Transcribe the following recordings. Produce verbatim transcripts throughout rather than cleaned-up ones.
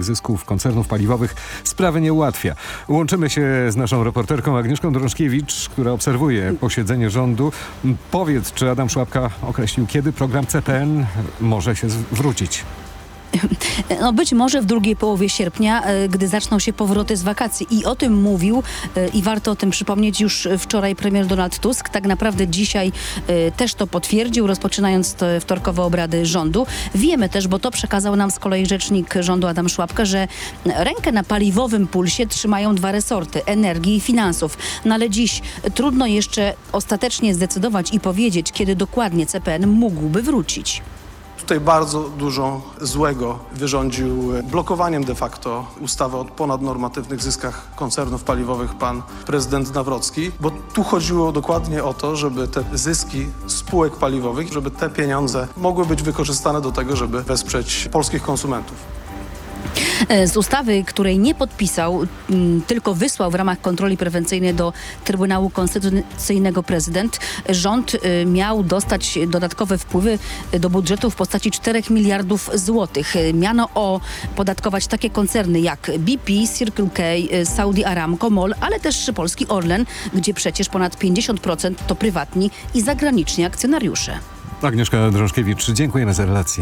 zysków koncernów paliwowych sprawy nie ułatwia. Łączymy się z naszą reporterką Agnieszką Drążkiewicz, która obserwuje posiedzenie rządu. Powiedz, czy Adam Szłapka określił, kiedy program C P N może się zwrócić? No być może w drugiej połowie sierpnia, gdy zaczną się powroty z wakacji. I o tym mówił i warto o tym przypomnieć już wczoraj premier Donald Tusk. Tak naprawdę dzisiaj też to potwierdził, rozpoczynając te wtorkowe obrady rządu. Wiemy też, bo to przekazał nam z kolei rzecznik rządu Adam Szłapka, że rękę na paliwowym pulsie trzymają dwa resorty, energii i finansów. No ale dziś trudno jeszcze ostatecznie zdecydować i powiedzieć, kiedy dokładnie C P N mógłby wrócić. Tutaj bardzo dużo złego wyrządził blokowaniem de facto ustawy o ponadnormatywnych zyskach koncernów paliwowych pan prezydent Nawrocki, bo tu chodziło dokładnie o to, żeby te zyski spółek paliwowych, żeby te pieniądze mogły być wykorzystane do tego, żeby wesprzeć polskich konsumentów. Z ustawy, której nie podpisał, tylko wysłał w ramach kontroli prewencyjnej do Trybunału Konstytucyjnego prezydent, rząd miał dostać dodatkowe wpływy do budżetu w postaci czterech miliardów złotych. Miano opodatkować takie koncerny jak B P, Circle K, Saudi Aramco, MOL, ale też polski Orlen, gdzie przecież ponad pięćdziesiąt procent to prywatni i zagraniczni akcjonariusze. Agnieszka Drążkiewicz, dziękujemy za relację.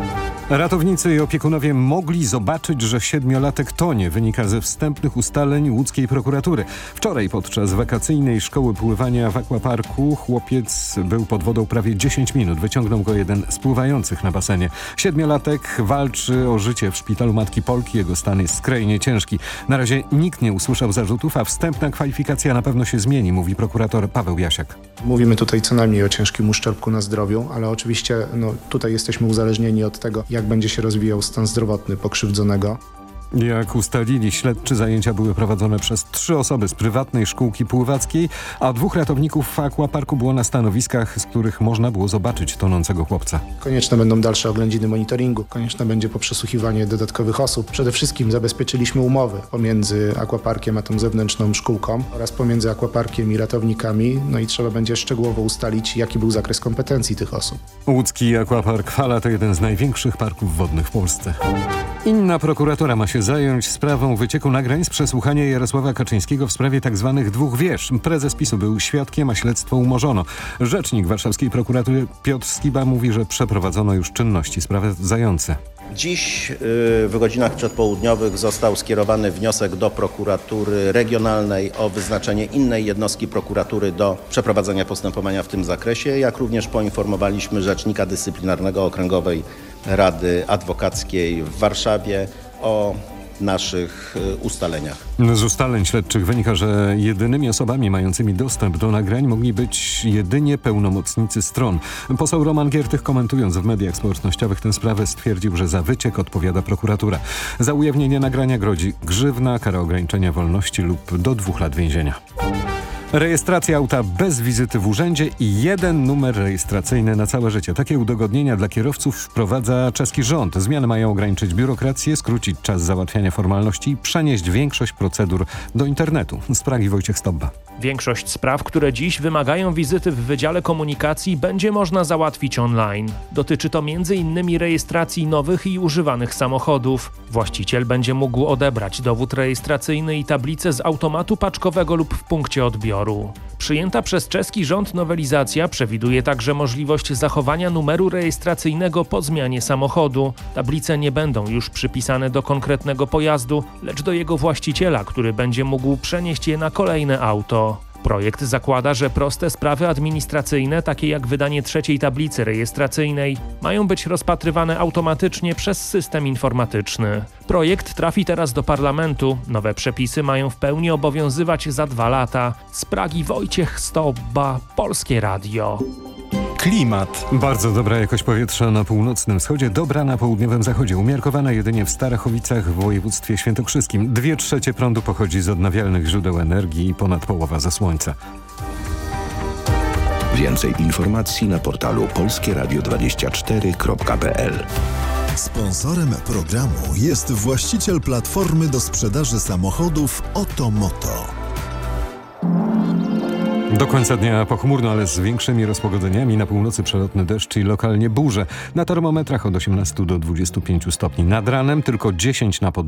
Ratownicy i opiekunowie mogli zobaczyć, że siedmiolatek tonie, wynika ze wstępnych ustaleń łódzkiej prokuratury. Wczoraj podczas wakacyjnej szkoły pływania w akwaparku chłopiec był pod wodą prawie dziesięć minut. Wyciągnął go jeden z pływających na basenie. Siedmiolatek walczy o życie w szpitalu Matki Polki. Jego stan jest skrajnie ciężki. Na razie nikt nie usłyszał zarzutów, a wstępna kwalifikacja na pewno się zmieni, mówi prokurator Paweł Jasiak. Mówimy tutaj co najmniej o ciężkim uszczerbku na zdrowiu, ale oczywiście no, tutaj jesteśmy uzależnieni od tego, jak będzie się rozwijał stan zdrowotny pokrzywdzonego. Jak ustalili śledczy, zajęcia były prowadzone przez trzy osoby z prywatnej szkółki pływackiej, a dwóch ratowników w akwaparku było na stanowiskach, z których można było zobaczyć tonącego chłopca. Konieczne będą dalsze oględziny monitoringu, konieczne będzie poprzesłuchiwanie dodatkowych osób. Przede wszystkim zabezpieczyliśmy umowy pomiędzy akwaparkiem a tą zewnętrzną szkółką oraz pomiędzy akwaparkiem i ratownikami, no i trzeba będzie szczegółowo ustalić, jaki był zakres kompetencji tych osób. Łódzki akwapark Fala to jeden z największych parków wodnych w Polsce. Inna prokuratura ma się zająć sprawą wycieku nagrań z przesłuchania Jarosława Kaczyńskiego w sprawie tzw. dwóch wież. Prezes PiSu był świadkiem, a śledztwo umorzono. Rzecznik warszawskiej prokuratury Piotr Skiba mówi, że przeprowadzono już czynności sprawdzające. Dziś w godzinach przedpołudniowych został skierowany wniosek do prokuratury regionalnej o wyznaczenie innej jednostki prokuratury do przeprowadzenia postępowania w tym zakresie, jak również poinformowaliśmy rzecznika dyscyplinarnego Okręgowej Rady Adwokackiej w Warszawie o naszych ustaleniach. Z ustaleń śledczych wynika, że jedynymi osobami mającymi dostęp do nagrań mogli być jedynie pełnomocnicy stron. Poseł Roman Giertych, komentując w mediach społecznościowych tę sprawę, stwierdził, że za wyciek odpowiada prokuratura. Za ujawnienie nagrania grozi grzywna, kara ograniczenia wolności lub do dwóch lat więzienia. Rejestracja auta bez wizyty w urzędzie i jeden numer rejestracyjny na całe życie. Takie udogodnienia dla kierowców wprowadza czeski rząd. Zmiany mają ograniczyć biurokrację, skrócić czas załatwiania formalności i przenieść większość procedur do internetu. Z Pragi Wojciech Stobba. Większość spraw, które dziś wymagają wizyty w Wydziale Komunikacji, będzie można załatwić online. Dotyczy to między innymi rejestracji nowych i używanych samochodów. Właściciel będzie mógł odebrać dowód rejestracyjny i tablicę z automatu paczkowego lub w punkcie odbioru. Przyjęta przez czeski rząd nowelizacja przewiduje także możliwość zachowania numeru rejestracyjnego po zmianie samochodu. Tablice nie będą już przypisane do konkretnego pojazdu, lecz do jego właściciela, który będzie mógł przenieść je na kolejne auto. Projekt zakłada, że proste sprawy administracyjne, takie jak wydanie trzeciej tablicy rejestracyjnej, mają być rozpatrywane automatycznie przez system informatyczny. Projekt trafi teraz do parlamentu. Nowe przepisy mają w pełni obowiązywać za dwa lata. Z Pragi Wojciech Stobba, Polskie Radio. Klimat. Bardzo dobra jakość powietrza na północnym wschodzie, dobra na południowym zachodzie. Umiarkowana jedynie w Starachowicach w województwie świętokrzyskim. Dwie trzecie prądu pochodzi z odnawialnych źródeł energii i ponad połowa ze słońca. Więcej informacji na portalu polskie radio dwadzieścia cztery kropka p l. Sponsorem programu jest właściciel platformy do sprzedaży samochodów Otomoto. Do końca dnia pochmurno, ale z większymi rozpogodzeniami. Na północy przelotny deszcz i lokalnie burze. Na termometrach od osiemnastu do dwudziestu pięciu stopni. Nad ranem tylko dziesięć na pod